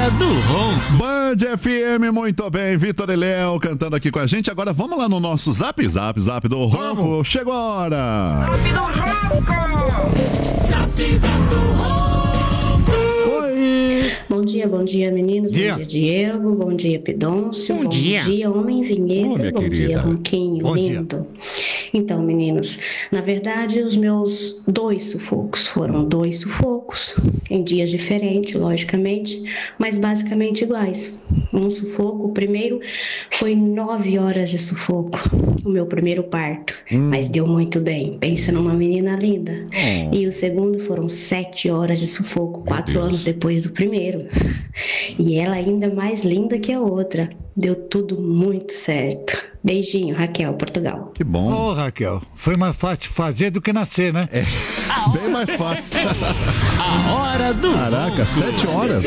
Hora do Ronco. Band FM, muito bem. Vitor e Léo cantando aqui com a gente. Agora vamos lá no nosso zap do Ronco. Chegou a hora. Zap do Ronco. Zap do Ronco. Oi. Bom dia, meninos. Dia. Bom dia, Diego. Bom dia, Pidoncio. Bom dia. Homem Vinheta. Minha Bom querida. dia, Ronquinho. Bom lindo. Então, meninos, na verdade, os meus 2 sufocos foram 2 sufocos, em dias diferentes, logicamente, mas basicamente iguais. Um sufoco, o primeiro foi 9 horas de sufoco, o meu primeiro parto, mas deu muito bem. Pensa numa menina linda. E o segundo foram 7 horas de sufoco, 4 anos depois do primeiro. E ela ainda mais linda que a outra. Deu tudo muito certo. Beijinho, Raquel, Portugal. Que bom. Ô, Raquel, foi mais fácil fazer do que nascer, né? Bem mais fácil. A Hora do Caraca, Ronco. 7 horas.